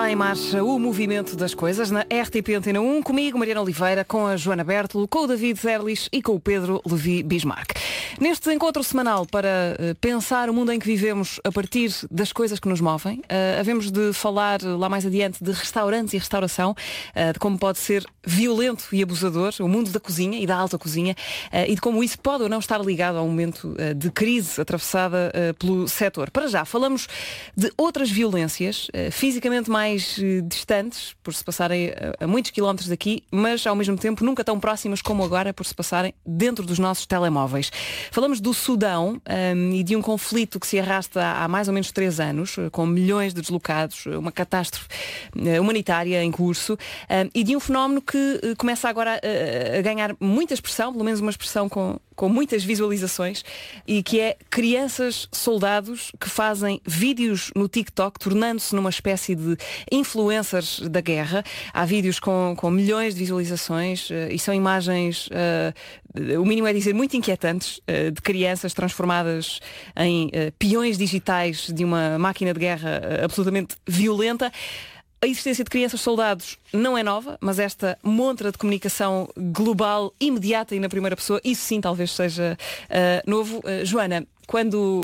Está em marcha o movimento das coisas na RTP Antena 1, comigo, Mariana Oliveira, com a Joana Bertolo, com o David Zerlis e com o Pedro Levi Bismarck. Neste encontro semanal para pensar o mundo em que vivemos a partir das coisas que nos movem, havemos de falar lá mais adiante de restaurantes e restauração, de como pode ser violento e abusador o mundo da cozinha e da alta cozinha, e de como isso pode ou não estar ligado ao momento de crise atravessada pelo setor. Para já, falamos de outras violências, fisicamente mais distantes, por se passarem a muitos quilómetros daqui, mas ao mesmo tempo nunca tão próximas como agora, por se passarem dentro dos nossos telemóveis. Falamos do Sudão e de um conflito que se arrasta há mais ou menos 3 anos, com milhões de deslocados, uma catástrofe humanitária em curso, e de um fenómeno que começa agora a ganhar muita expressão, pelo menos uma expressão com muitas visualizações, e que é crianças soldados que fazem vídeos no TikTok, tornando-se numa espécie de influencers da guerra. Há vídeos com milhões de visualizações e são imagens, o mínimo é dizer, muito inquietantes, de crianças transformadas em peões digitais de uma máquina de guerra absolutamente violenta. A existência de crianças soldados não é nova, mas esta montra de comunicação global, imediata e na primeira pessoa, isso sim talvez seja novo. Joana, quando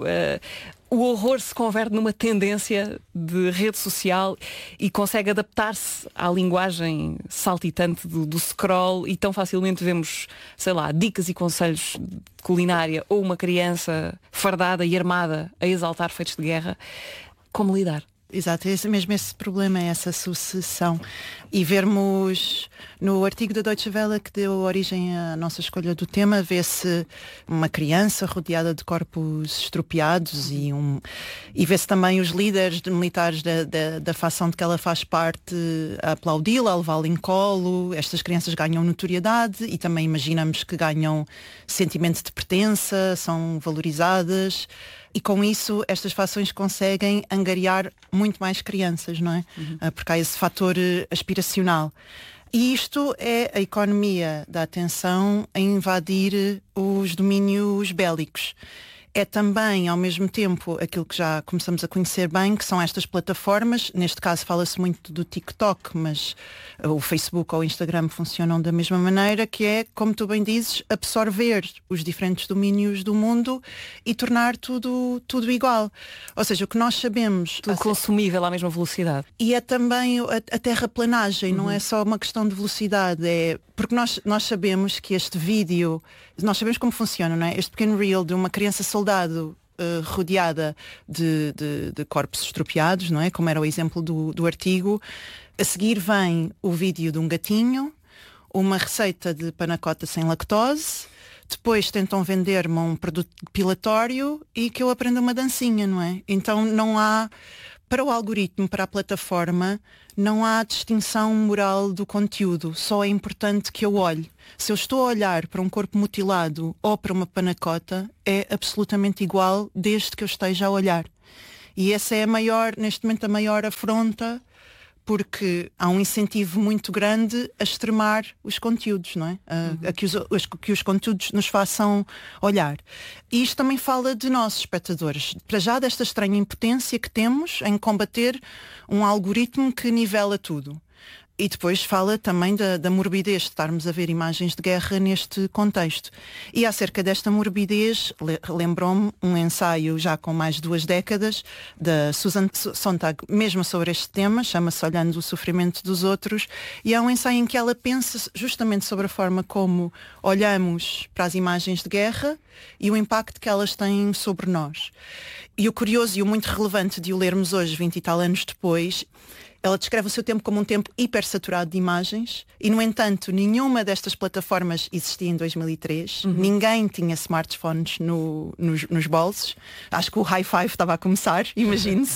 o horror se converte numa tendência de rede social e consegue adaptar-se à linguagem saltitante do scroll, e tão facilmente vemos, sei lá, dicas e conselhos de culinária ou uma criança fardada e armada a exaltar feitos de guerra, como lidar? Exato, esse problema, essa sucessão. E vermos no artigo da Deutsche Welle que deu origem à nossa escolha do tema, vê-se uma criança rodeada de corpos estropiados e vê-se também os líderes militares da facção de que ela faz parte a aplaudi-la, a levá-la em colo. Estas crianças ganham notoriedade e também imaginamos que ganham sentimento de pertença, são valorizadas. E com isso estas facções conseguem angariar muito mais crianças, não é? Porque há esse fator aspiracional. E isto é a economia da atenção a invadir os domínios bélicos. É também, ao mesmo tempo, aquilo que já começamos a conhecer bem, que são estas plataformas. Neste caso fala-se muito do TikTok, mas o Facebook ou o Instagram funcionam da mesma maneira, que é, como tu bem dizes, absorver os diferentes domínios do mundo e tornar tudo igual. Ou seja, o que nós sabemos... Tudo consumível à mesma velocidade. E é também a terraplanagem, não é só uma questão de velocidade, porque nós sabemos que este vídeo, nós sabemos como funciona, não é? Este pequeno reel de uma criança soldado rodeada de corpos estropiados, não é? Como era o exemplo do artigo. A seguir vem o vídeo de um gatinho, uma receita de panacota sem lactose, depois tentam vender-me um produto depilatório e que eu aprenda uma dancinha, não é? Então não há... Para o algoritmo, para a plataforma, não há distinção moral do conteúdo. Só é importante que eu olhe. Se eu estou a olhar para um corpo mutilado ou para uma panacota, é absolutamente igual desde que eu esteja a olhar. E essa é neste momento, a maior afronta, porque há um incentivo muito grande a extremar os conteúdos, não é? A que os conteúdos nos façam olhar. E isto também fala de nós, espectadores, para já desta estranha impotência que temos em combater um algoritmo que nivela tudo. E depois fala também da morbidez de estarmos a ver imagens de guerra neste contexto. E acerca desta morbidez, lembrou-me um ensaio já com mais de 2 décadas, da Susan Sontag, mesmo sobre este tema, chama-se Olhando o Sofrimento dos Outros, e é um ensaio em que ela pensa justamente sobre a forma como olhamos para as imagens de guerra e o impacto que elas têm sobre nós. E o curioso e o muito relevante de o lermos hoje, 20 e tal anos depois, ela descreve o seu tempo como um tempo hipersaturado de imagens e, no entanto, nenhuma destas plataformas existia em 2003. Ninguém tinha smartphones nos bolsos. Acho que o high five estava a começar, imagine-se.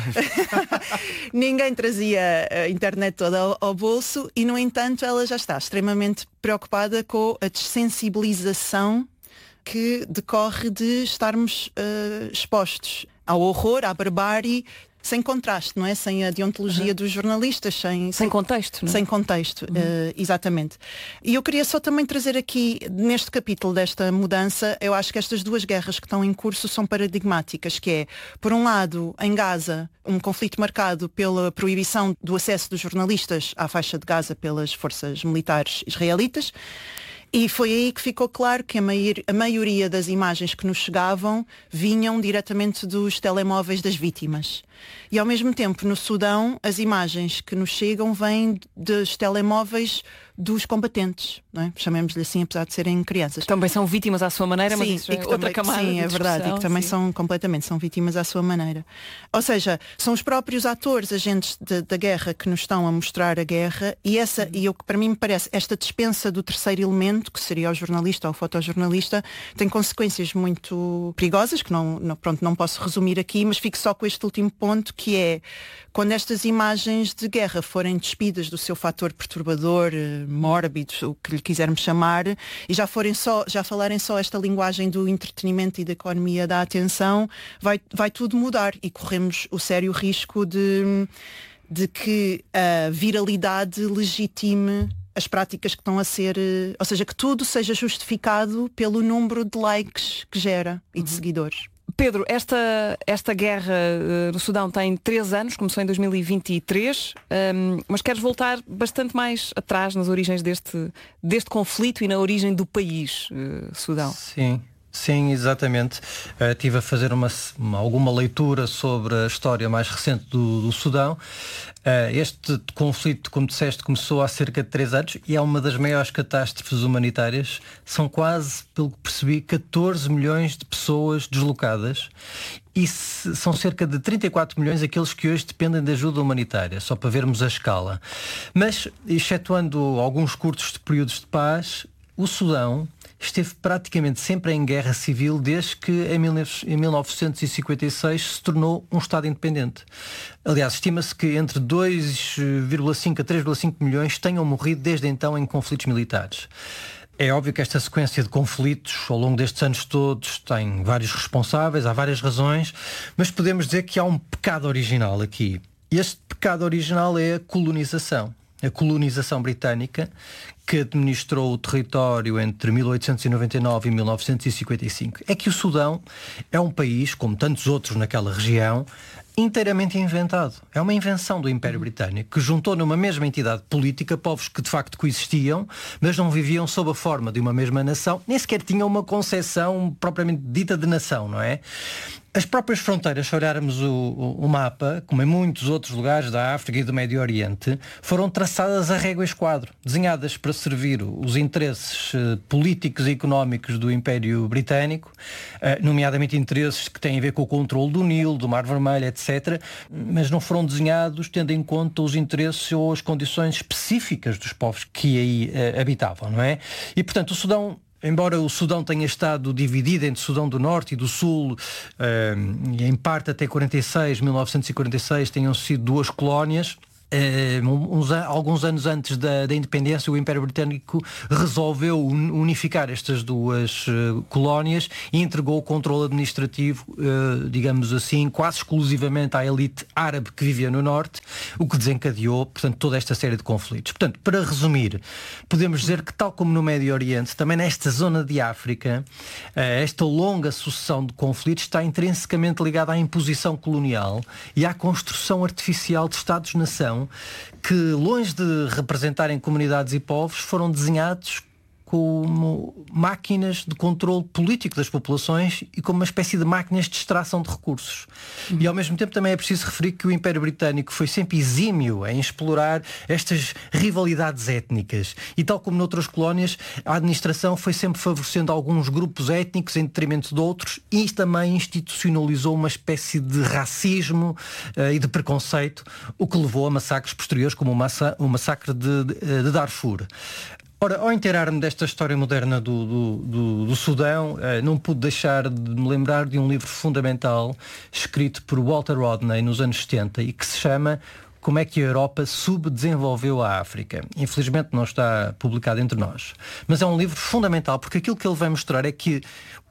Ninguém trazia a internet toda ao bolso e, no entanto, ela já está extremamente preocupada com a dessensibilização que decorre de estarmos expostos ao horror, à barbárie, sem contraste, não é? Sem a deontologia dos jornalistas, sem contexto, não é? Sem contexto, exatamente. E eu queria só também trazer aqui, neste capítulo desta mudança, eu acho que estas duas guerras que estão em curso são paradigmáticas, que é, por um lado, em Gaza, um conflito marcado pela proibição do acesso dos jornalistas à faixa de Gaza pelas forças militares israelitas. E foi aí que ficou claro que a maioria das imagens que nos chegavam vinham diretamente dos telemóveis das vítimas. E ao mesmo tempo, no Sudão, as imagens que nos chegam vêm dos telemóveis dos combatentes, não é? Chamemos-lhe assim, apesar de serem crianças. Que também são vítimas à sua maneira, mas isso é outra camada. Sim, é verdade, e que também são vítimas à sua maneira. Ou seja, são os próprios atores, agentes da guerra, que nos estão a mostrar a guerra, e o que para mim me parece, esta dispensa do terceiro elemento, que seria o jornalista ou o fotojornalista, tem consequências muito perigosas, que não posso resumir aqui, mas fico só com este último ponto, que é quando estas imagens de guerra forem despidas do seu fator perturbador, mórbido, o que lhe quisermos chamar, e já falarem só esta linguagem do entretenimento e da economia da atenção, vai tudo mudar e corremos o sério risco de que a viralidade legitime as práticas que estão a ser, ou seja, que tudo seja justificado pelo número de likes que gera e de seguidores. Pedro, esta guerra no Sudão tem 3 anos, começou em 2023, mas queres voltar bastante mais atrás nas origens deste conflito e na origem do país, Sudão? Sim, exatamente. Estive a fazer alguma leitura sobre a história mais recente do Sudão. Este conflito, como disseste, começou há cerca de 3 anos e é uma das maiores catástrofes humanitárias. São quase, pelo que percebi, 14 milhões de pessoas deslocadas e são cerca de 34 milhões aqueles que hoje dependem de ajuda humanitária, só para vermos a escala. Mas, excetuando alguns curtos períodos de paz, o Sudão esteve praticamente sempre em guerra civil desde que em 1956 se tornou um Estado independente. Aliás, estima-se que entre 2,5 a 3,5 milhões tenham morrido desde então em conflitos militares. É óbvio que esta sequência de conflitos ao longo destes anos todos tem vários responsáveis, há várias razões, mas podemos dizer que há um pecado original aqui. Este pecado original é a colonização britânica, que administrou o território entre 1899 e 1955. É que o Sudão é um país, como tantos outros naquela região, inteiramente inventado. É uma invenção do Império Britânico, que juntou numa mesma entidade política povos que de facto coexistiam, mas não viviam sob a forma de uma mesma nação, nem sequer tinham uma concepção propriamente dita de nação, não é? As próprias fronteiras, se olharmos o mapa, como em muitos outros lugares da África e do Médio Oriente, foram traçadas a régua e esquadro, desenhadas para servir os interesses políticos e económicos do Império Britânico, nomeadamente interesses que têm a ver com o controle do Nilo, do Mar Vermelho, etc., mas não foram desenhados tendo em conta os interesses ou as condições específicas dos povos que aí habitavam, não é? E, portanto, o Sudão, embora o Sudão tenha estado dividido entre Sudão do Norte e do Sul, e em parte até 1946 tenham sido 2 colónias, alguns anos antes da independência, o Império Britânico resolveu unificar estas 2 colónias e entregou o controle administrativo, digamos assim, quase exclusivamente à elite árabe que vivia no Norte, o que desencadeou, portanto, toda esta série de conflitos. Portanto, para resumir, podemos dizer que, tal como no Médio Oriente, também nesta zona de África, esta longa sucessão de conflitos está intrinsecamente ligada à imposição colonial e à construção artificial de Estados-nação que, longe de representarem comunidades e povos, foram desenhados como máquinas de controle político das populações e como uma espécie de máquinas de extração de recursos. E ao mesmo tempo também é preciso referir que o Império Britânico foi sempre exímio em explorar estas rivalidades étnicas e, tal como noutras colónias, a administração foi sempre favorecendo alguns grupos étnicos em detrimento de outros e isto também institucionalizou uma espécie de racismo e de preconceito, o que levou a massacres posteriores como o massacre de Darfur. Ora, ao inteirar-me desta história moderna do Sudão, não pude deixar de me lembrar de um livro fundamental escrito por Walter Rodney nos anos 70 e que se chama Como é que a Europa subdesenvolveu a África. Infelizmente não está publicado entre nós. Mas é um livro fundamental porque aquilo que ele vai mostrar é que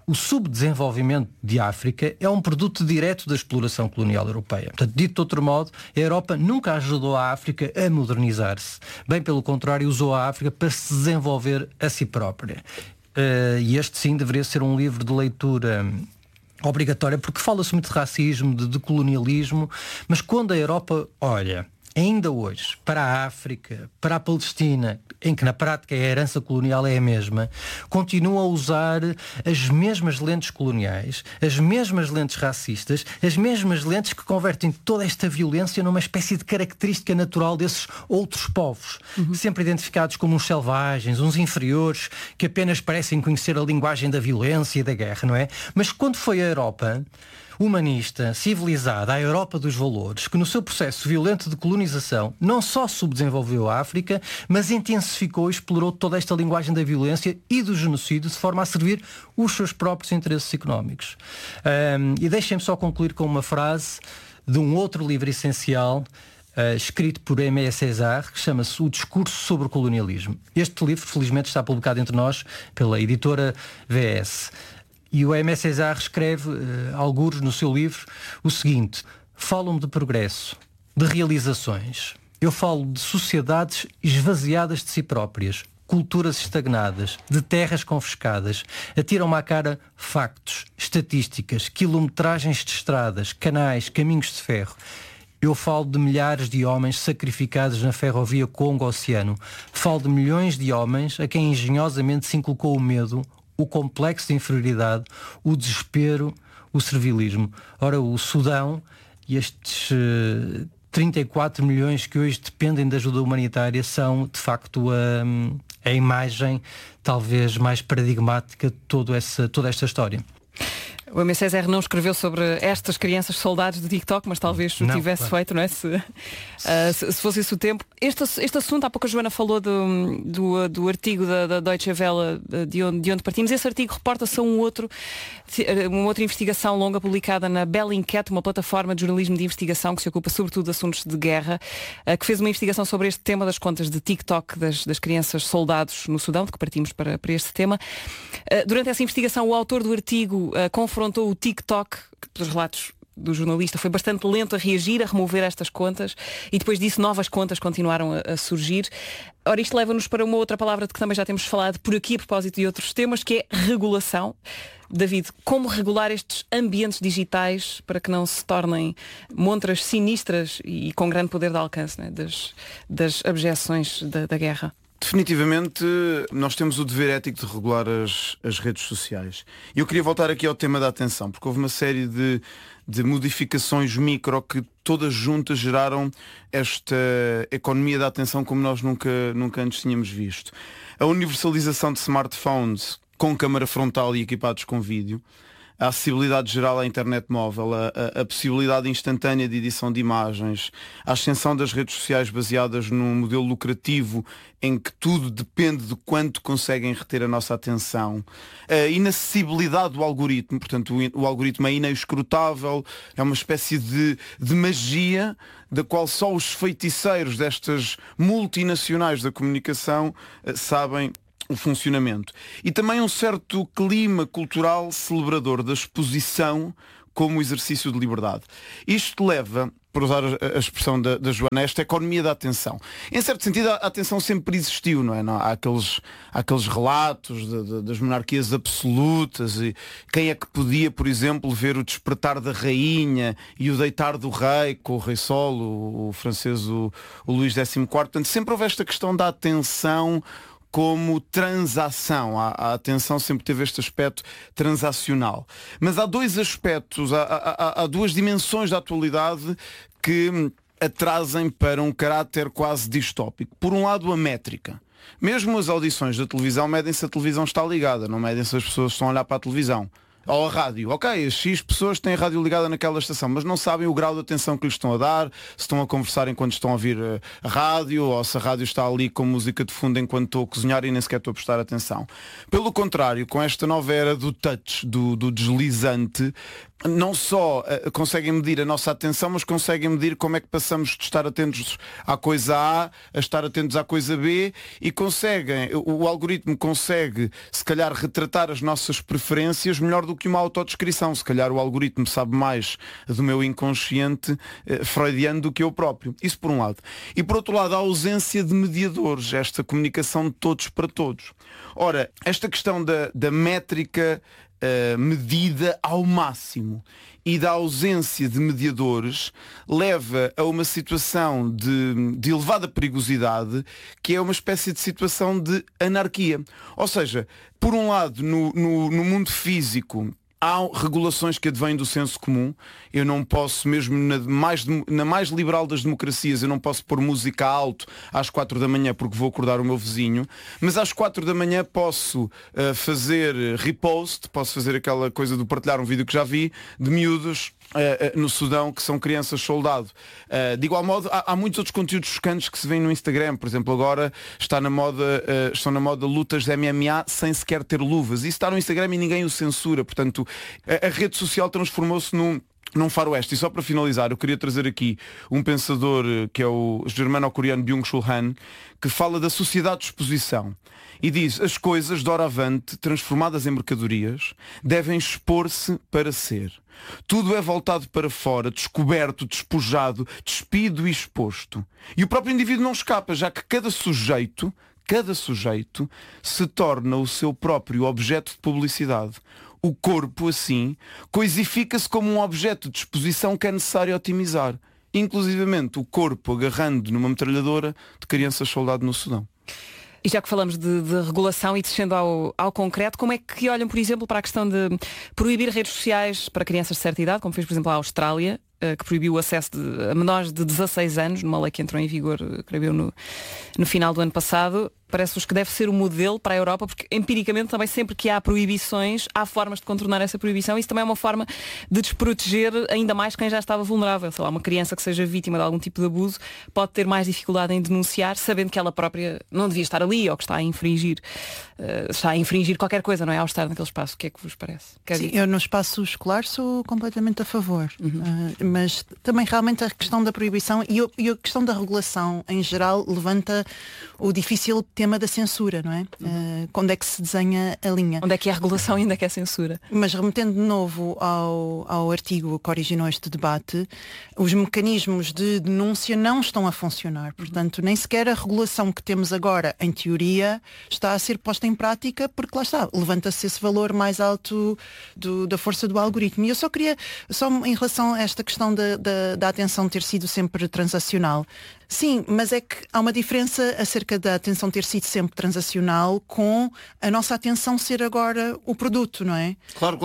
o subdesenvolvimento de África é um produto direto da exploração colonial europeia. Portanto, dito de outro modo, a Europa nunca ajudou a África a modernizar-se. Bem pelo contrário, usou a África para se desenvolver a si própria. E este sim deveria ser um livro de leitura obrigatória, porque fala-se muito de racismo, de colonialismo, mas quando a Europa olha ainda hoje para a África, para a Palestina, em que na prática a herança colonial é a mesma, continua a usar as mesmas lentes coloniais, as mesmas lentes racistas, as mesmas lentes que convertem toda esta violência numa espécie de característica natural desses outros povos, sempre identificados como uns selvagens, uns inferiores, que apenas parecem conhecer a linguagem da violência e da guerra, não é? Mas quando foi a Europa humanista, civilizada, a Europa dos valores, que no seu processo violento de colonização não só subdesenvolveu a África, mas intensificou e explorou toda esta linguagem da violência e do genocídio de forma a servir os seus próprios interesses económicos. E deixem-me só concluir com uma frase de um outro livro essencial, escrito por Aimé Césaire, que chama-se O Discurso sobre o Colonialismo. Este livro, felizmente, está publicado entre nós pela editora VS. E o Aimé Césaire escreve, algures no seu livro, o seguinte: falam-me de progresso, de realizações. Eu falo de sociedades esvaziadas de si próprias, culturas estagnadas, de terras confiscadas. Atiram-me à cara factos, estatísticas, quilometragens de estradas, canais, caminhos de ferro. Eu falo de milhares de homens sacrificados na ferrovia Congo-Oceano. Falo de milhões de homens a quem engenhosamente se inculcou o medo, o complexo de inferioridade, o desespero, o servilismo. Ora, o Sudão e estes 34 milhões que hoje dependem da ajuda humanitária são, de facto, a imagem talvez mais paradigmática de toda esta história. O Aimé Césaire não escreveu sobre estas crianças soldados de TikTok, mas talvez o tivesse feito, não é? Se fosse esse o tempo. Este assunto, há pouco a Joana falou do artigo da Deutsche Welle, de onde partimos. Esse artigo reporta-se a uma outra investigação longa publicada na Bellingcat, uma plataforma de jornalismo de investigação que se ocupa sobretudo de assuntos de guerra, que fez uma investigação sobre este tema das contas de TikTok das crianças soldados no Sudão, de que partimos para este tema. Durante essa investigação, o autor do artigo confrontou o TikTok, que pelos relatos do jornalista foi bastante lento a reagir, a remover estas contas, e depois disso novas contas continuaram a surgir. Ora, isto leva-nos para uma outra palavra de que também já temos falado por aqui a propósito de outros temas, que é regulação. David, como regular estes ambientes digitais para que não se tornem montras sinistras e com grande poder de alcance, né, das abjeções da guerra? Definitivamente nós temos o dever ético de regular as redes sociais. E eu queria voltar aqui ao tema da atenção, porque houve uma série de modificações micro que todas juntas geraram esta economia da atenção como nós nunca antes tínhamos visto. A universalização de smartphones com câmara frontal e equipados com vídeo, a acessibilidade geral à internet móvel, a possibilidade instantânea de edição de imagens, a ascensão das redes sociais baseadas num modelo lucrativo em que tudo depende de quanto conseguem reter a nossa atenção, a inacessibilidade do algoritmo, portanto o algoritmo é inescrutável, é uma espécie de magia da qual só os feiticeiros destas multinacionais da comunicação sabem o funcionamento. E também um certo clima cultural celebrador da exposição como exercício de liberdade. Isto leva, por usar a expressão da Joana, esta economia da atenção. Em certo sentido, a atenção sempre existiu, não é? Há aqueles relatos das monarquias absolutas e quem é que podia, por exemplo, ver o despertar da rainha e o deitar do rei, com o rei Sol, o francês, o Luís XIV. Portanto, sempre houve esta questão da atenção como transação. A atenção sempre teve este aspecto transacional. Mas há dois aspectos, há duas dimensões da atualidade que a trazem para um caráter quase distópico. Por um lado, a métrica. Mesmo as audições da televisão medem se a televisão está ligada, não medem se as pessoas estão a olhar para a televisão. Ou a rádio. Ok, X pessoas têm a rádio ligada naquela estação, mas não sabem o grau de atenção que lhes estão a dar, se estão a conversar enquanto estão a ouvir a rádio, ou se a rádio está ali com música de fundo enquanto estou a cozinhar e nem sequer estou a prestar atenção. Pelo contrário, com esta nova era do touch, do deslizante, não só conseguem medir a nossa atenção, mas conseguem medir como é que passamos de estar atentos à coisa A a estar atentos à coisa B, e o algoritmo consegue, se calhar, retratar as nossas preferências melhor do que uma autodescrição. Se calhar o algoritmo sabe mais do meu inconsciente freudiano do que eu próprio. Isso por um lado. E por outro lado, a ausência de mediadores, esta comunicação de todos para todos. Ora, esta questão da métrica medida ao máximo e da ausência de mediadores leva a uma situação de elevada perigosidade, que é uma espécie de situação de anarquia. Ou seja, por um lado, no mundo físico, há regulações que advêm do senso comum. Eu não posso, mesmo na mais liberal das democracias, eu não posso pôr música alto às 4 da manhã porque vou acordar o meu vizinho, mas às 4 da manhã posso fazer repost, posso fazer aquela coisa de partilhar um vídeo que já vi, de miúdos no Sudão, que são crianças soldado. De igual modo, há muitos outros conteúdos chocantes que se vêem no Instagram. Por exemplo, agora estão na moda lutas de MMA sem sequer ter luvas. Isso está no Instagram e ninguém o censura. Portanto, a rede social transformou-se num faroeste. E só para finalizar, eu queria trazer aqui um pensador que é o germano-coreano Byung-Chul Han, que fala da sociedade de exposição e diz: as coisas, doravante, transformadas em mercadorias, devem expor-se para ser. Tudo é voltado para fora, descoberto, despojado, despido e exposto. E o próprio indivíduo não escapa, já que cada sujeito se torna o seu próprio objeto de publicidade. O corpo, assim, coisifica-se como um objeto de exposição que é necessário otimizar. Inclusivamente o corpo agarrando numa metralhadora de crianças soldado no Sudão. E já que falamos de regulação e descendo ao concreto, como é que olham, por exemplo, para a questão de proibir redes sociais para crianças de certa idade, como fez, por exemplo, a Austrália, que proibiu o acesso a menores de 16 anos, numa lei que entrou em vigor, creio eu, no final do ano passado. Parece-vos que deve ser o modelo para a Europa, porque empiricamente também sempre que há proibições, há formas de contornar essa proibição. Isso também é uma forma de desproteger ainda mais quem já estava vulnerável. Sei lá, uma criança que seja vítima de algum tipo de abuso pode ter mais dificuldade em denunciar, sabendo que ela própria não devia estar ali ou que está a infringir qualquer coisa, não é? Ao estar naquele espaço. O que é que vos parece? Sim, eu no espaço escolar sou completamente a favor. Mas também realmente a questão da proibição e a questão da regulação em geral levanta o difícil tema da censura, não é? Quando é que se desenha a linha? Onde é que é a regulação e onde é que é a censura? Mas remetendo de novo ao artigo que originou este debate, os mecanismos de denúncia não estão a funcionar. Portanto, nem sequer a regulação que temos agora, em teoria, está a ser posta em prática, porque lá está, levanta-se esse valor mais alto da força do algoritmo. E eu só em relação a esta questão da atenção ter sido sempre transacional. Sim, mas é que há uma diferença acerca da atenção ter sido sempre transacional com a nossa atenção ser agora o produto, não é? Claro.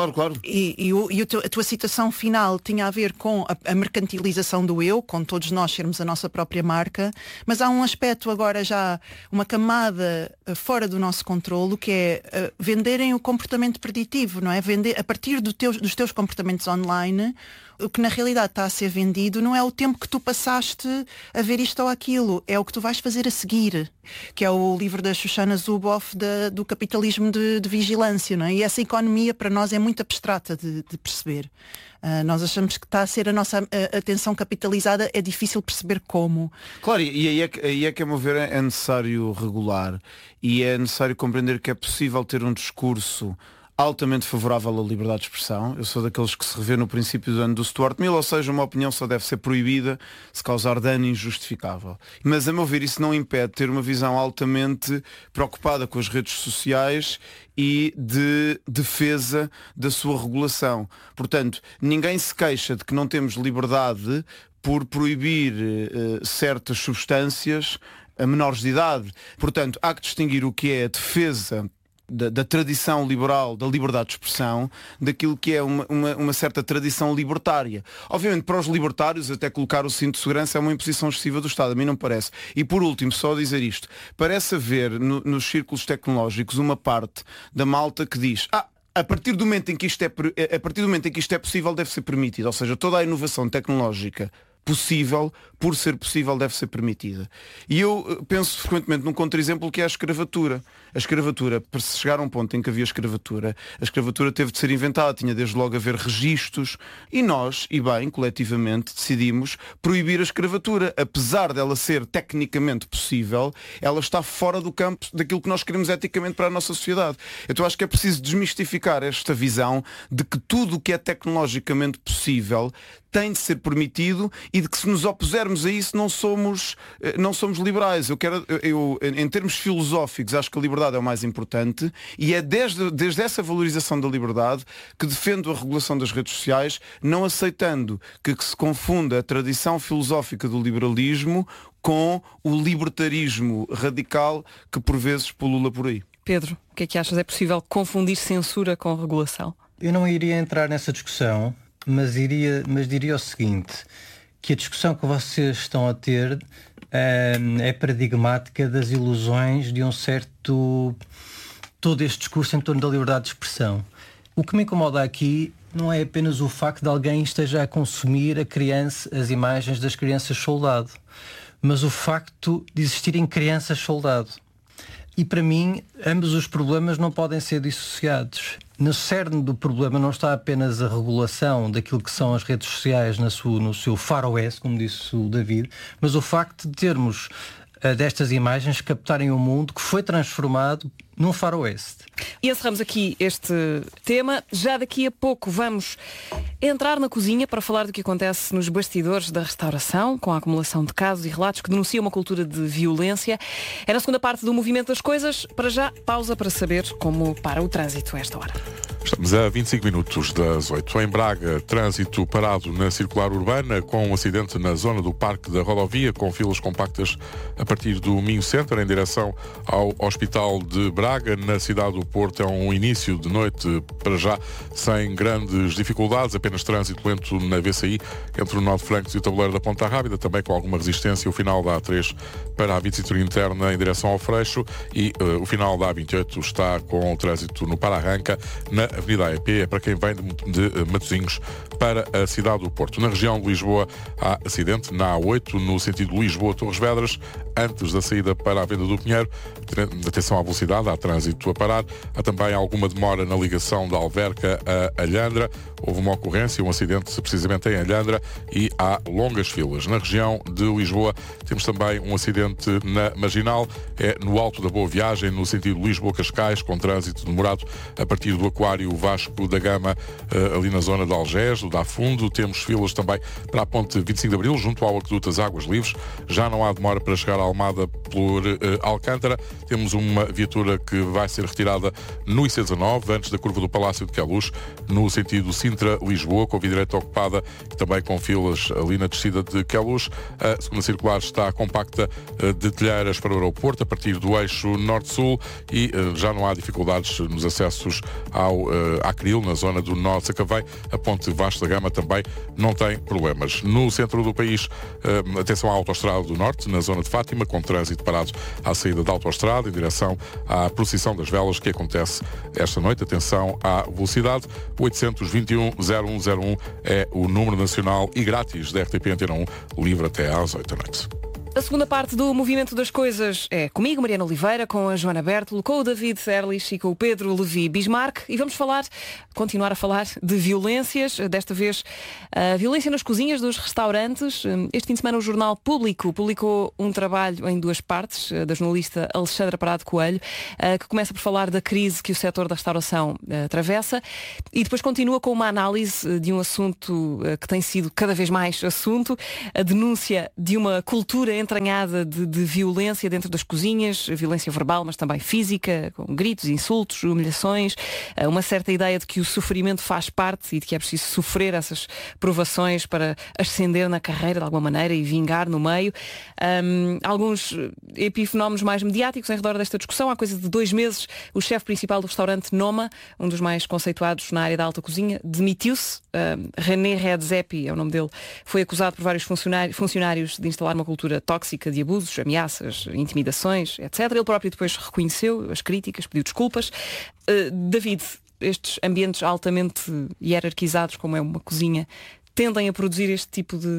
E a tua citação final tinha a ver com a mercantilização do eu, com todos nós sermos a nossa própria marca, mas há um aspecto agora já, uma camada fora do nosso controlo, que é venderem o comportamento preditivo, não é? Vender a partir dos teus comportamentos online. O que na realidade está a ser vendido não é o tempo que tu passaste a ver isto ou aquilo, é o que tu vais fazer a seguir, que é o livro da Shoshana Zuboff do capitalismo de vigilância, não é? E essa economia para nós é muito abstrata de perceber. Nós achamos que está a ser a nossa atenção capitalizada, é difícil perceber como. Claro, e aí é que, a meu ver, é necessário regular e é necessário compreender que é possível ter um discurso altamente favorável à liberdade de expressão. Eu sou daqueles que se revê no princípio do ano do Stuart Mill, ou seja, uma opinião só deve ser proibida se causar dano injustificável. Mas, a meu ver, isso não impede ter uma visão altamente preocupada com as redes sociais e de defesa da sua regulação. Portanto, ninguém se queixa de que não temos liberdade por proibir certas substâncias a menores de idade. Portanto, há que distinguir o que é a defesa da tradição liberal, da liberdade de expressão, daquilo que é uma certa tradição libertária. Obviamente, para os libertários, até colocar o cinto de segurança é uma imposição excessiva do Estado, a mim não parece. E por último, só dizer isto, parece haver nos círculos tecnológicos uma parte da malta que diz: a partir do momento em que isto é possível, deve ser permitido. Ou seja, toda a inovação tecnológica possível, por ser possível, deve ser permitida. E eu penso frequentemente num contra-exemplo que é a escravatura. A escravatura, para se chegar a um ponto em que havia escravatura, a escravatura teve de ser inventada, tinha desde logo a haver registros, e nós, e bem, coletivamente, decidimos proibir a escravatura. Apesar dela ser tecnicamente possível, ela está fora do campo daquilo que nós queremos eticamente para a nossa sociedade. Então acho que é preciso desmistificar esta visão de que tudo o que é tecnologicamente possível tem de ser permitido e de que se nos opusermos a isso não somos liberais. Eu, em termos filosóficos, acho que a liberdade é o mais importante e é desde essa valorização da liberdade que defendo a regulação das redes sociais, não aceitando que se confunda a tradição filosófica do liberalismo com o libertarismo radical que por vezes pulula por aí. Pedro, o que é que achas? É possível confundir censura com regulação? Eu não iria entrar nessa discussão, mas diria o seguinte, que a discussão que vocês estão a ter é paradigmática das ilusões de um certo... todo este discurso em torno da liberdade de expressão. O que me incomoda aqui não é apenas o facto de alguém esteja a consumir as imagens das crianças soldado, mas o facto de existirem crianças soldado. E para mim, ambos os problemas não podem ser dissociados. No cerne do problema não está apenas a regulação daquilo que são as redes sociais no seu faroeste, como disse o David, mas o facto de termos destas imagens captarem um mundo que foi transformado num faroeste. E encerramos aqui este tema. Já daqui a pouco vamos entrar na cozinha para falar do que acontece nos bastidores da restauração, com a acumulação de casos e relatos que denunciam uma cultura de violência. É na segunda parte do Movimento das Coisas. Para já, pausa para saber como para o trânsito a esta hora. Estamos a 25 minutos das 8. Em Braga, trânsito parado na circular urbana, com um acidente na zona do Parque da Rodovia, com filas compactas a partir do Minho Center, em direção ao Hospital de Braga. Na cidade do Porto é um início de noite, para já, sem grandes dificuldades, apenas trânsito lento na VCI, entre o Nó de Francos e o Tabuleiro da Ponta Rábida, também com alguma resistência o final da A3 para a 25 interna em direção ao Freixo, e o final da A28 está com o trânsito no Para-Arranca, na Avenida AEP, é para quem vem de Matosinhos para a cidade do Porto. Na região de Lisboa há acidente na A8, no sentido Lisboa-Torres Vedras, antes da saída para a Venda do Pinheiro. Atenção à velocidade, há trânsito a parar. Há também alguma demora na ligação da Alverca a Alhandra. Houve uma ocorrência, um acidente precisamente em Alhandra, e há longas filas. Na região de Lisboa temos também um acidente na Marginal, é no Alto da Boa Viagem, no sentido Lisboa-Cascais, com trânsito demorado a partir do Aquário Vasco da Gama, ali na zona de Algés, do Dafundo. Temos filas também para a ponte 25 de Abril, junto ao Aqueduto das Águas Livres. Já não há demora para chegar a Almada por Alcântara. Temos uma viatura que vai ser retirada no IC19, antes da curva do Palácio de Queluz, no sentido Sintra-Lisboa, com a via direita ocupada e também com filas ali na descida de Queluz. A segunda circular está compacta de Telheiras para o aeroporto, a partir do eixo norte-sul, e já não há dificuldades nos acessos ao Acril, na zona do Nó de Sacavém. A ponte Vasco da Gama também não tem problemas. No centro do país, atenção à Autostrada do Norte, na zona de Fátima, com trânsito parado à saída da autostrada, em direção à procissão das velas que acontece esta noite. Atenção à velocidade. 821-0101 é o número nacional e grátis da RTP Antena 1, livre até às 8 da noite. A segunda parte do Movimento das Coisas é comigo, Mariana Oliveira, com a Joana Bertolo, com o David Erlich e com o Pedro Levi Bismarck, e vamos continuar a falar de violências, desta vez a violência nas cozinhas dos restaurantes. Este fim de semana o Jornal Público publicou um trabalho em duas partes, da jornalista Alexandra Parado Coelho, que começa por falar da crise que o setor da restauração atravessa, e depois continua com uma análise de um assunto que tem sido cada vez mais assunto, a denúncia de uma cultura entranhada de violência dentro das cozinhas, violência verbal, mas também física, com gritos, insultos, humilhações, uma certa ideia de que o sofrimento faz parte e de que é preciso sofrer essas provações para ascender na carreira de alguma maneira e vingar no meio. Alguns epifenómenos mais mediáticos em redor desta discussão. Há coisa de 2 meses, o chefe principal do restaurante Noma, um dos mais conceituados na área da alta cozinha, demitiu-se. René Redzepi é o nome dele. Foi acusado por vários funcionários de instalar uma cultura tóxica de abusos, ameaças, intimidações, etc. Ele próprio depois reconheceu as críticas, pediu desculpas. David, estes ambientes altamente hierarquizados, como é uma cozinha, tendem a produzir este tipo de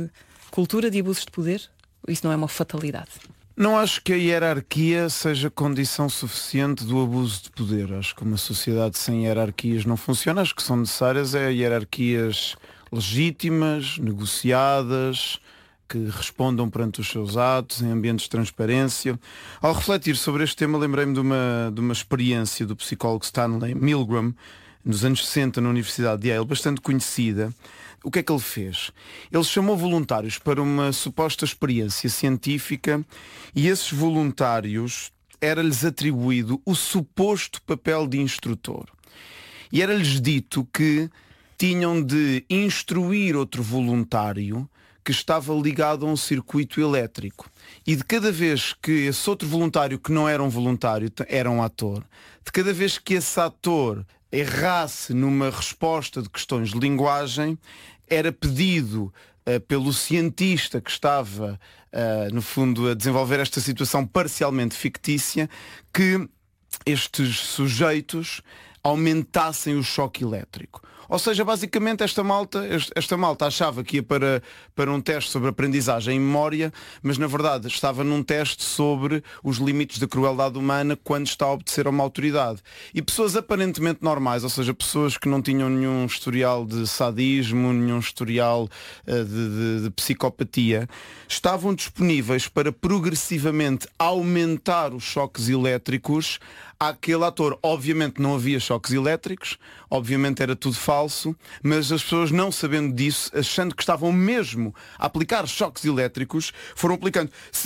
cultura de abusos de poder? Isso não é uma fatalidade? Não acho que a hierarquia seja condição suficiente do abuso de poder. Acho que uma sociedade sem hierarquias não funciona. Acho que são necessárias hierarquias legítimas, negociadas, que respondam perante os seus atos, em ambientes de transparência. Ao refletir sobre este tema, lembrei-me de uma experiência do psicólogo Stanley Milgram, nos anos 60, na Universidade de Yale, bastante conhecida. O que é que ele fez? Ele chamou voluntários para uma suposta experiência científica e esses voluntários era-lhes atribuído o suposto papel de instrutor. E era-lhes dito que tinham de instruir outro voluntário que estava ligado a um circuito elétrico. E de cada vez que esse outro voluntário, que não era um voluntário, era um ator, de cada vez que esse ator errasse numa resposta de questões de linguagem, era pedido pelo cientista que estava, no fundo, a desenvolver esta situação parcialmente fictícia, que estes sujeitos aumentassem o choque elétrico. Ou seja, basicamente esta malta achava que ia para um teste sobre aprendizagem em memória, mas na verdade estava num teste sobre os limites da crueldade humana quando está a obedecer a uma autoridade. E pessoas aparentemente normais, ou seja, pessoas que não tinham nenhum historial de sadismo, nenhum historial de psicopatia, estavam disponíveis para progressivamente aumentar os choques elétricos àquele ator. Obviamente não havia choques elétricos, obviamente era tudo falso, mas as pessoas, não sabendo disso, achando que estavam mesmo a aplicar choques elétricos, foram aplicando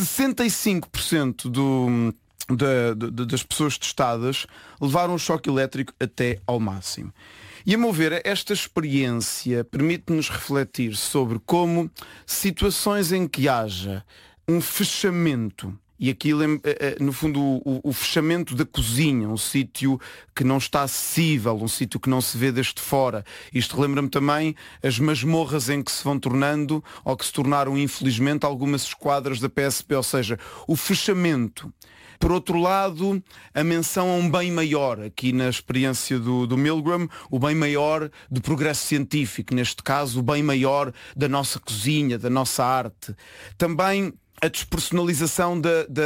65% das pessoas testadas levaram o choque elétrico até ao máximo. E a meu ver, esta experiência permite-nos refletir sobre como situações em que haja um fechamento, e aqui, no fundo, o fechamento da cozinha, um sítio que não está acessível, um sítio que não se vê desde fora. Isto lembra-me também as masmorras em que se vão tornando, ou que se tornaram, infelizmente, algumas esquadras da PSP, ou seja, o fechamento. Por outro lado, a menção a um bem maior, aqui na experiência do Milgram, o bem maior do progresso científico, neste caso o bem maior da nossa cozinha, da nossa arte. Também a despersonalização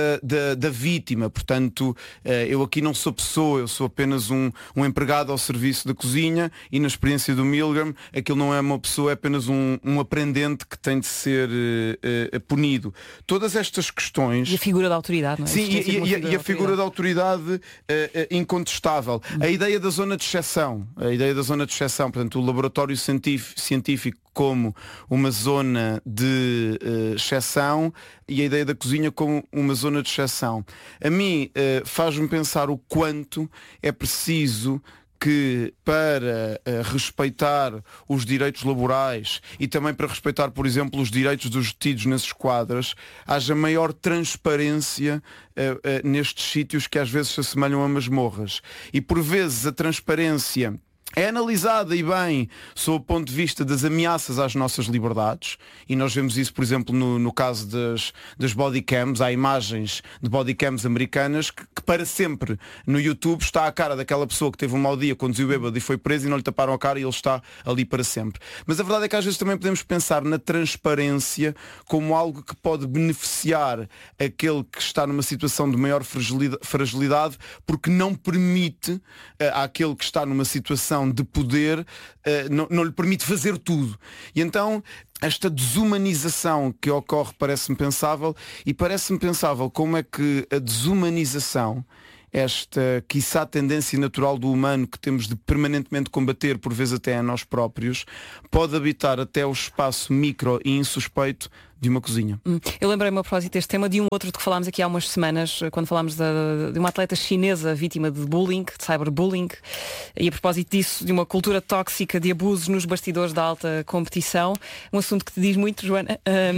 da vítima. Portanto, eu aqui não sou pessoa, eu sou apenas um empregado ao serviço da cozinha, e na experiência do Milgram, aquilo não é uma pessoa, é apenas um aprendente que tem de ser punido. Todas estas questões... E a figura da autoridade, não é? Sim, e a figura da autoridade incontestável. A ideia da zona de exceção. Portanto, o laboratório científico como uma zona de exceção, e a ideia da cozinha como uma zona de exceção. A mim faz-me pensar o quanto é preciso que, para respeitar os direitos laborais e também para respeitar, por exemplo, os direitos dos detidos nesses quadros, haja maior transparência nestes sítios que às vezes se assemelham a masmorras. E por vezes a transparência é analisada, e bem, sob o ponto de vista das ameaças às nossas liberdades, e nós vemos isso, por exemplo, no caso das bodycams. Há imagens de bodycams americanas que para sempre no YouTube está a cara daquela pessoa que teve um mau dia, conduziu bêbado e foi preso, e não lhe taparam a cara, e ele está ali para sempre. Mas a verdade é que às vezes também podemos pensar na transparência como algo que pode beneficiar aquele que está numa situação de maior fragilidade, porque não permite àquele que está numa situação de poder, não lhe permite fazer tudo. E então esta desumanização que ocorre parece-me pensável, e parece-me pensável como é que a desumanização, esta, quiçá, tendência natural do humano que temos de permanentemente combater, por vezes até a nós próprios, pode habitar até o espaço micro e insuspeito de uma cozinha. Eu lembrei-me a propósito deste tema de um outro de que falámos aqui há umas semanas, quando falámos de uma atleta chinesa vítima de bullying, de cyberbullying, e a propósito disso, de uma cultura tóxica de abusos nos bastidores da alta competição, um assunto que te diz muito, Joana.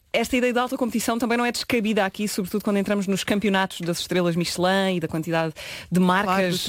esta ideia de alta competição também não é descabida aqui, sobretudo quando entramos nos campeonatos das estrelas Michelin e da quantidade de marcas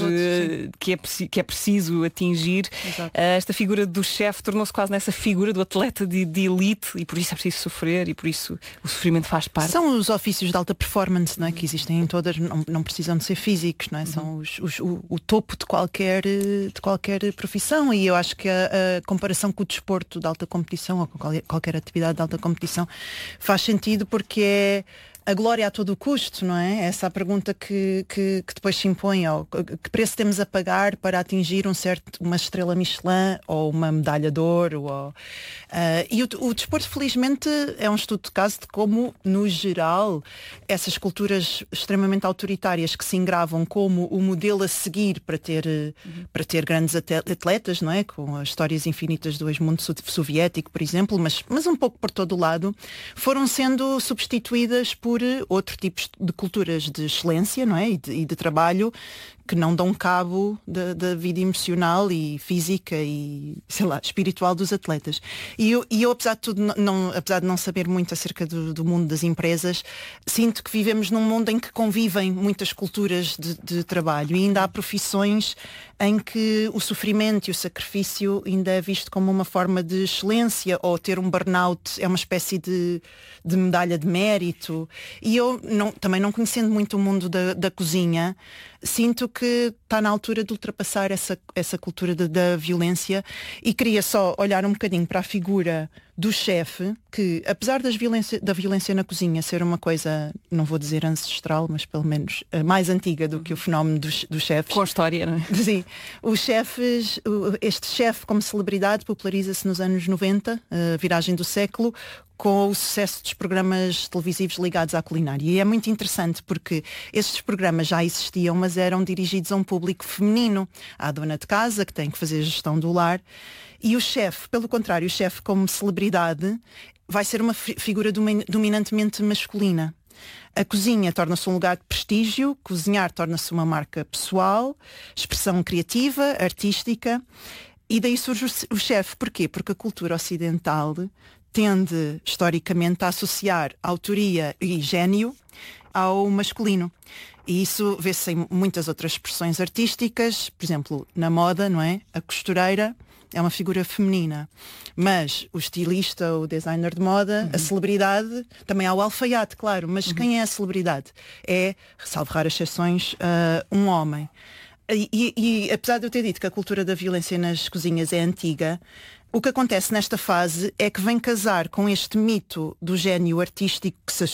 que é preciso atingir. Esta figura do chefe tornou-se quase nessa figura do atleta de elite e por isso é preciso sofrer e por isso o sofrimento faz parte. São os ofícios de alta performance, não é? Que existem em todas, não precisam de ser físicos, não é? São o topo de qualquer profissão, e eu acho que a comparação com o desporto de alta competição ou com qualquer atividade de alta competição faz sentido, porque é a glória a todo o custo, não é? Essa é a pergunta que depois se impõe, que preço temos a pagar para atingir uma estrela Michelin ou uma medalha de ouro. E o desporto, felizmente, é um estudo de caso de como, no geral, essas culturas extremamente autoritárias que se engravam como o modelo a seguir para ter grandes atletas, não é? Com as histórias infinitas do ex-mundo soviético, por exemplo, mas um pouco por todo o lado, foram sendo substituídas por outros tipos de culturas de excelência, não é? E de trabalho que não dão cabo da vida emocional e física e, sei lá, espiritual dos atletas. E eu apesar de tudo, apesar de não saber muito acerca do mundo das empresas, sinto que vivemos num mundo em que convivem muitas culturas de trabalho, e ainda há profissões em que o sofrimento e o sacrifício ainda é visto como uma forma de excelência, ou ter um burnout é uma espécie de medalha de mérito. E eu, também não conhecendo muito o mundo da cozinha, sinto que está na altura de ultrapassar essa cultura da violência, e queria só olhar um bocadinho para a figura do chefe, que apesar da violência na cozinha ser uma coisa, não vou dizer ancestral, mas pelo menos mais antiga do que o fenómeno dos chefes. Com história, não é? Sim. Os chefes, este chefe como celebridade populariza-se nos anos 90, viragem do século, com o sucesso dos programas televisivos ligados à culinária. E é muito interessante porque estes programas já existiam, mas eram dirigidos a um público feminino. Há a dona de casa, que tem que fazer a gestão do lar, e o chefe, pelo contrário, o chefe como celebridade vai ser uma figura dominantemente masculina. A cozinha torna-se um lugar de prestígio, cozinhar torna-se uma marca pessoal, expressão criativa, artística, e daí surge o chefe. Porquê? Porque a cultura ocidental tende, historicamente, a associar autoria e gênio ao masculino. E isso vê-se em muitas outras expressões artísticas, por exemplo, na moda, não é? A costureira é uma figura feminina, mas o estilista, o designer de moda, a celebridade, também há o alfaiate, claro, mas quem é a celebridade? É, salvo raras exceções, um homem. E apesar de eu ter dito que a cultura da violência nas cozinhas é antiga, o que acontece nesta fase é que vem casar com este mito do gênio artístico que se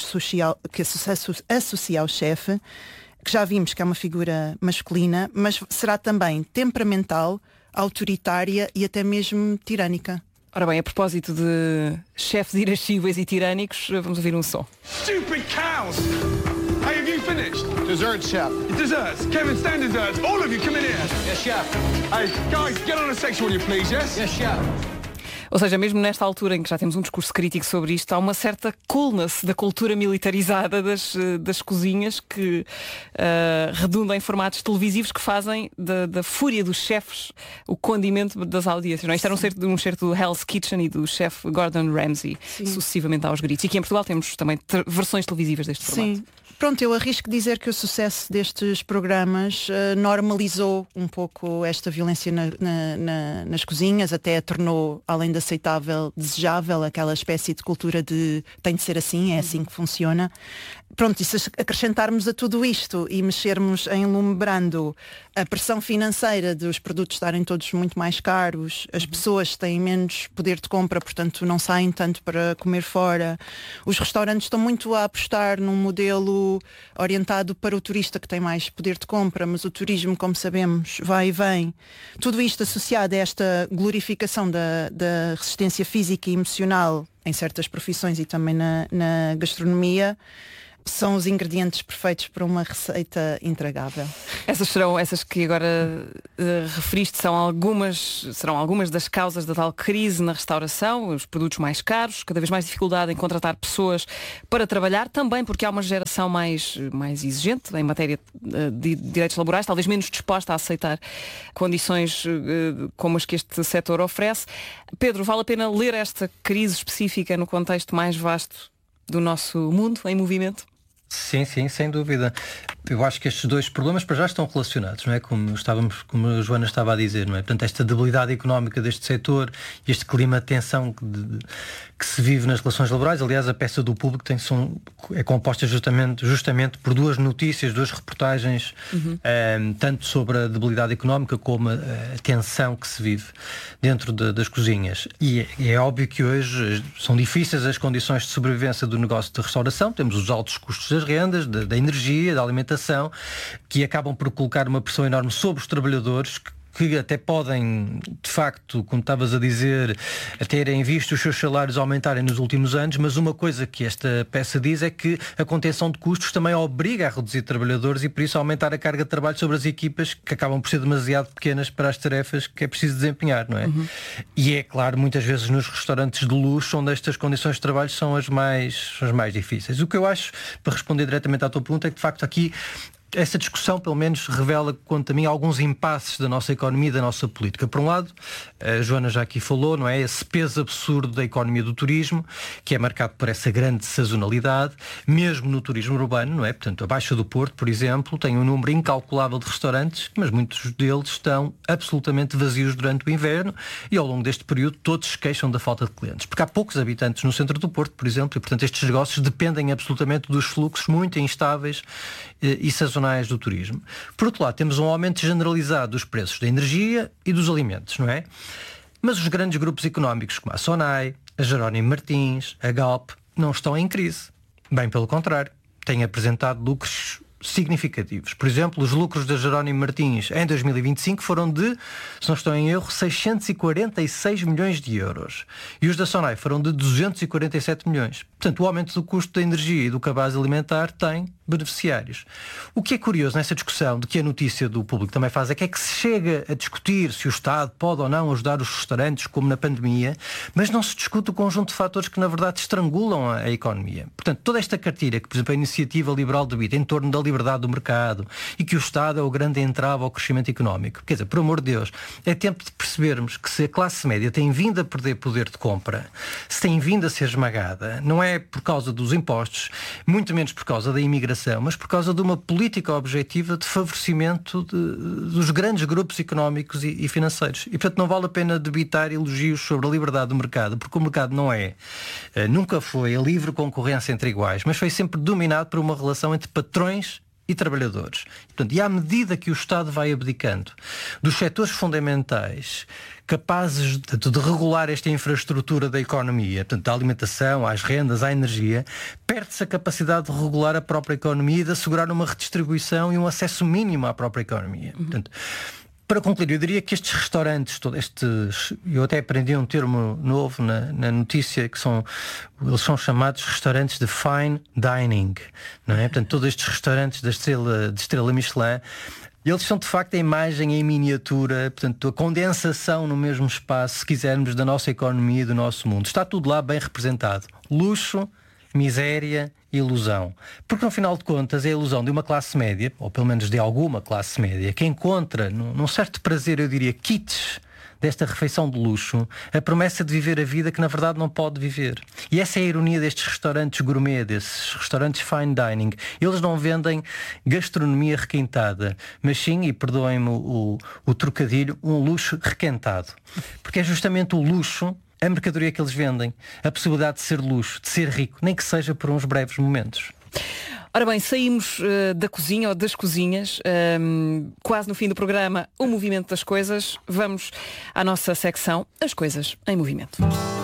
associa ao chefe, que já vimos que é uma figura masculina, mas será também temperamental, autoritária e até mesmo tirânica. Ora bem, a propósito de chefes irascíveis e tirânicos, vamos ouvir um som. Stupid cows! Hey, have you finished? Desserts, chef. Desserts. Kevin, stand desserts. All of you, come in here. Yes, chef. Hey, guys, get on a section, will you please, yes? Yes, chef. Ou seja, mesmo nesta altura em que já temos um discurso crítico sobre isto, há uma certa coolness da cultura militarizada das cozinhas que redunda em formatos televisivos que fazem da fúria dos chefes o condimento das audiências. Não é? Isto era um certo do Hell's Kitchen e do chefe Gordon Ramsay, sucessivamente aos gritos. E aqui em Portugal temos também versões televisivas deste formato. Sim. Pronto, eu arrisco dizer que o sucesso destes programas normalizou um pouco esta violência nas cozinhas, até a tornou, além de aceitável, desejável, aquela espécie de cultura de tem de ser assim, é assim que funciona. Pronto, e se acrescentarmos a tudo isto e mexermos em lume brando a pressão financeira dos produtos estarem todos muito mais caros, as pessoas têm menos poder de compra, portanto não saem tanto para comer fora, os restaurantes estão muito a apostar num modelo orientado para o turista que tem mais poder de compra, mas o turismo, como sabemos, vai e vem. Tudo isto associado a esta glorificação da resistência física e emocional em certas profissões e também na gastronomia, são os ingredientes perfeitos para uma receita intragável. Essas que agora referiste serão algumas das causas da tal crise na restauração, os produtos mais caros, cada vez mais dificuldade em contratar pessoas para trabalhar, também porque há uma geração mais exigente em matéria de direitos laborais, talvez menos disposta a aceitar condições como as que este setor oferece. Pedro, vale a pena ler esta crise específica no contexto mais vasto do nosso mundo em movimento? Sim, sem dúvida. Eu acho que estes dois problemas para já estão relacionados, não é? Como a Joana estava a dizer, não é? Portanto, esta debilidade económica deste setor e este clima de tensão que se vive nas relações laborais. Aliás, a peça do Público é composta justamente por duas notícias, duas reportagens, tanto sobre a debilidade económica como a tensão que se vive dentro das cozinhas. E é óbvio que hoje são difíceis as condições de sobrevivência do negócio de restauração. Temos os altos custos das rendas, da energia, da alimentação, que acabam por colocar uma pressão enorme sobre os trabalhadores, que até podem, de facto, como estavas a dizer, terem visto os seus salários aumentarem nos últimos anos, mas uma coisa que esta peça diz é que a contenção de custos também obriga a reduzir trabalhadores e por isso a aumentar a carga de trabalho sobre as equipas que acabam por ser demasiado pequenas para as tarefas que é preciso desempenhar, não é? E é claro, muitas vezes nos restaurantes de luxo, onde estas condições de trabalho são as mais difíceis. O que eu acho, para responder diretamente à tua pergunta, é que de facto aqui essa discussão, pelo menos, revela, quanto a mim, alguns impasses da nossa economia e da nossa política. Por um lado, a Joana já aqui falou, não é? Esse peso absurdo da economia do turismo, que é marcado por essa grande sazonalidade, mesmo no turismo urbano, não é? Portanto, a Baixa do Porto, por exemplo, tem um número incalculável de restaurantes, mas muitos deles estão absolutamente vazios durante o inverno e ao longo deste período todos se queixam da falta de clientes. Porque há poucos habitantes no centro do Porto, por exemplo, e, portanto, estes negócios dependem absolutamente dos fluxos muito instáveis e sazonais do turismo. Por outro lado, temos um aumento generalizado dos preços da energia e dos alimentos, não é? Mas os grandes grupos económicos como a Sonai, a Jerónimo Martins, a Galp, não estão em crise. Bem pelo contrário, têm apresentado lucros significativos. Por exemplo, os lucros da Jerónimo Martins em 2025 foram de, se não estou em erro, 646 milhões de euros. E os da Sonai foram de 247 milhões. Portanto, o aumento do custo da energia e do cabaz alimentar tem beneficiários. O que é curioso nessa discussão de que a notícia do Público também faz é que se chega a discutir se o Estado pode ou não ajudar os restaurantes como na pandemia, mas não se discute o conjunto de fatores que na verdade estrangulam a economia. Portanto, toda esta cartilha que, por exemplo, a Iniciativa Liberal debita em torno da liberdade do mercado e que o Estado é o grande entrave ao crescimento económico. Quer dizer, por amor de Deus, é tempo de percebermos que se a classe média tem vindo a perder poder de compra, se tem vindo a ser esmagada, não é por causa dos impostos, muito menos por causa da imigração, mas por causa de uma política objetiva de favorecimento dos grandes grupos económicos e financeiros. E, portanto, não vale a pena debitar elogios sobre a liberdade do mercado, porque o mercado nunca foi a livre concorrência entre iguais, mas foi sempre dominado por uma relação entre patrões e trabalhadores. Portanto, e à medida que o Estado vai abdicando dos setores fundamentais capazes de regular esta infraestrutura da economia, portanto, da alimentação, às rendas, à energia, perde-se a capacidade de regular a própria economia e de assegurar uma redistribuição e um acesso mínimo à própria economia. Portanto, para concluir, eu diria que estes restaurantes, eu até aprendi um termo novo na notícia, eles são chamados restaurantes de fine dining, não é? Portanto, todos estes restaurantes de estrela Michelin, eles são de facto a imagem em miniatura, portanto, a condensação no mesmo espaço, se quisermos, da nossa economia e do nosso mundo. Está tudo lá bem representado. Luxo, miséria, ilusão. Porque no final de contas é a ilusão de uma classe média, ou pelo menos de alguma classe média, que encontra num certo prazer, eu diria, kitsch desta refeição de luxo, a promessa de viver a vida que na verdade não pode viver. E essa é a ironia destes restaurantes gourmet, desses restaurantes fine dining. Eles não vendem gastronomia requintada, mas sim, e perdoem-me o trocadilho, um luxo requentado. Porque é justamente o luxo a mercadoria que eles vendem, a possibilidade de ser luxo, de ser rico, nem que seja por uns breves momentos. Ora bem, saímos da cozinha ou das cozinhas, quase no fim do programa, o movimento das coisas. Vamos à nossa secção, as coisas em movimento.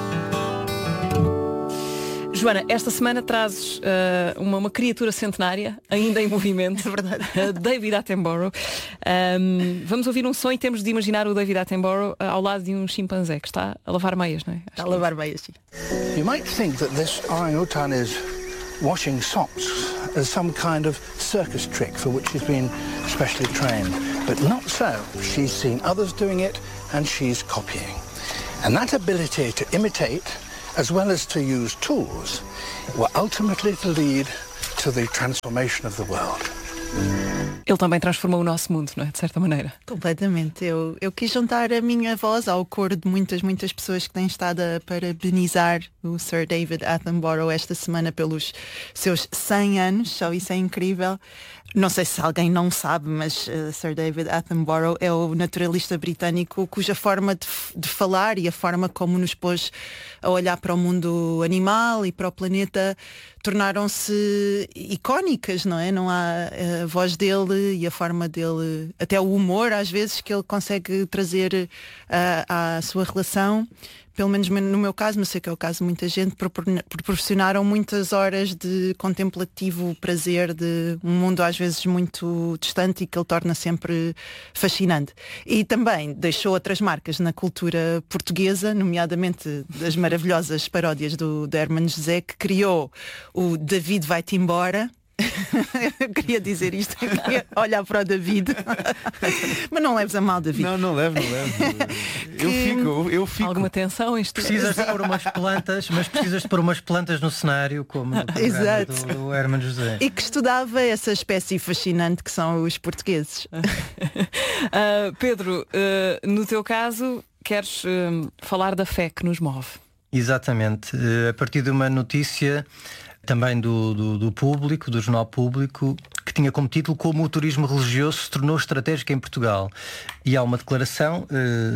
Joana, esta semana trazes uma criatura centenária, ainda em movimento. É verdade. David Attenborough. Vamos ouvir um som e temos de imaginar o David Attenborough ao lado de um chimpanzé que está a lavar meias, não é? Está a lavar meias, sim. You might think that this orangutan is washing socks as some kind of circus trick for which she's been specially trained. But not so. She's seen others doing it and she's copying. And that ability to imitate as well as to use tools, were ultimately to lead to the transformation of the world. Ele também transformou o nosso mundo, não é? De certa maneira. Completamente. Eu quis juntar a minha voz ao coro de muitas pessoas que têm estado a parabenizar o Sir David Attenborough esta semana pelos seus 100 anos. Só isso é incrível. Não sei se alguém não sabe, mas Sir David Attenborough é o naturalista britânico cuja forma de falar e a forma como nos pôs a olhar para o mundo animal e para o planeta tornaram-se icónicas, não é? Não há a voz dele e a forma dele, até o humor às vezes que ele consegue trazer à sua relação. Pelo menos no meu caso, mas sei que é o caso de muita gente, proporcionaram muitas horas de contemplativo prazer de um mundo às vezes muito distante e que ele torna sempre fascinante. E também deixou outras marcas na cultura portuguesa, nomeadamente das maravilhosas paródias do Hermano José, que criou o David Vai-te Embora. Eu queria dizer isto, eu queria olhar para o David. Mas não leves a mal, David. Não levo. Eu fico. Alguma tensão isto? Precisas de pôr umas plantas, mas precisas de pôr umas plantas no cenário, como no programa do Hermano José. E que estudava essa espécie fascinante que são os portugueses. Pedro, no teu caso, queres falar da fé que nos move? Exatamente. A partir de uma notícia também do Público, do Jornal Público, que tinha como título Como o turismo religioso se tornou estratégico em Portugal. E há uma declaração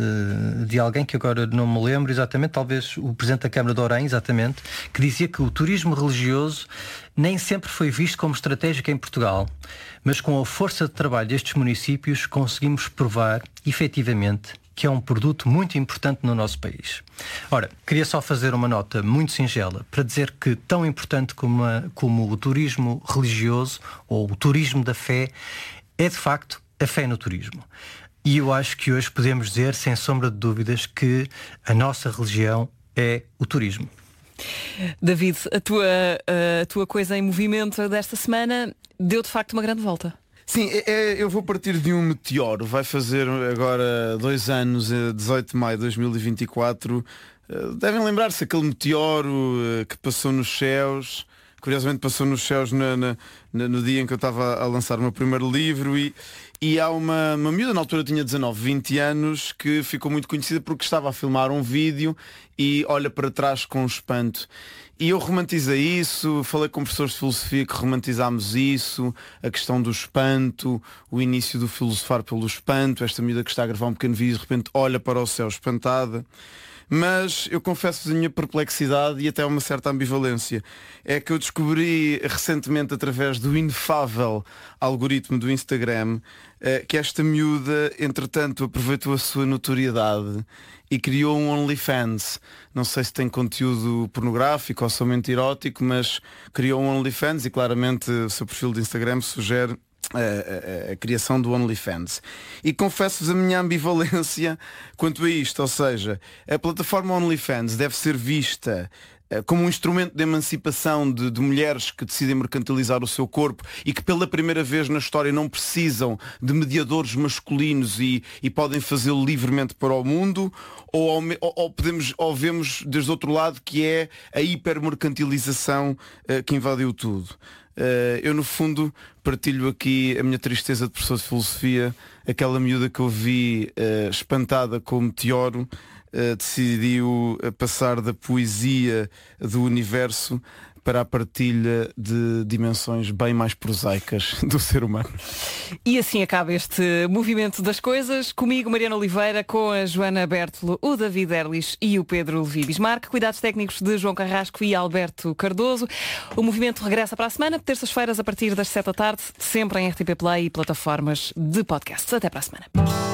de alguém que agora não me lembro exatamente, talvez o Presidente da Câmara de Orem, exatamente, que dizia que o turismo religioso nem sempre foi visto como estratégico em Portugal, mas com a força de trabalho destes municípios conseguimos provar, efetivamente, que é um produto muito importante no nosso país. Ora, queria só fazer uma nota muito singela para dizer que tão importante como o turismo religioso ou o turismo da fé é de facto a fé no turismo. E eu acho que hoje podemos dizer, sem sombra de dúvidas, que a nossa religião é o turismo. David, a tua coisa em movimento desta semana deu de facto uma grande volta. Sim, eu vou partir de um meteoro. Vai fazer agora 2 anos, 18 de maio de 2024. Devem lembrar-se aquele meteoro que passou nos céus. Curiosamente passou nos céus no dia em que eu estava a lançar o meu primeiro livro e há uma miúda, na altura tinha 19, 20 anos, que ficou muito conhecida porque estava a filmar um vídeo e olha para trás com espanto. E eu romantizei isso, falei com professores de filosofia que romantizámos isso, a questão do espanto, o início do filosofar pelo espanto, esta miúda que está a gravar um pequeno vídeo de repente olha para o céu espantada. Mas eu confesso-vos a minha perplexidade e até uma certa ambivalência. É que eu descobri recentemente, através do inefável algoritmo do Instagram, que esta miúda, entretanto, aproveitou a sua notoriedade e criou um OnlyFans. Não sei se tem conteúdo pornográfico ou somente erótico, mas criou um OnlyFans e claramente o seu perfil de Instagram sugere a criação do OnlyFans. E confesso-vos a minha ambivalência quanto a isto, ou seja, a plataforma OnlyFans deve ser vista como um instrumento de emancipação de mulheres que decidem mercantilizar o seu corpo e que pela primeira vez na história não precisam de mediadores masculinos e podem fazê-lo livremente para o mundo, ou vemos desde outro lado que é a hipermercantilização que invadiu tudo. Eu no fundo partilho aqui a minha tristeza de professor de filosofia, aquela miúda que eu vi espantada com o meteoro, decidiu passar da poesia do universo para a partilha de dimensões bem mais prosaicas do ser humano. E assim acaba este movimento das coisas. Comigo, Mariana Oliveira, com a Joana Bertolo, o David Erlich e o Pedro Levi Bismarck. Cuidados técnicos de João Carrasco e Alberto Cardoso. O movimento regressa para a semana, terças-feiras, a partir das 7 da tarde, sempre em RTP Play e plataformas de podcasts. Até para a semana.